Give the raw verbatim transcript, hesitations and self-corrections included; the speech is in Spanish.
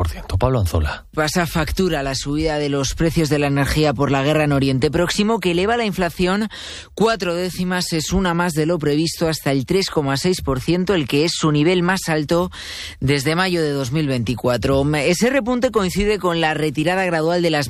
por ciento. Pablo Anzola. Pasa factura la subida de los precios de la energía por la guerra en Oriente Próximo, que eleva la inflación cuatro décimas, es una más de lo previsto, hasta el tres coma seis por ciento, el que es su nivel más alto desde mayo de dos mil veinticuatro. Ese repunte coincide con la retirada gradual de las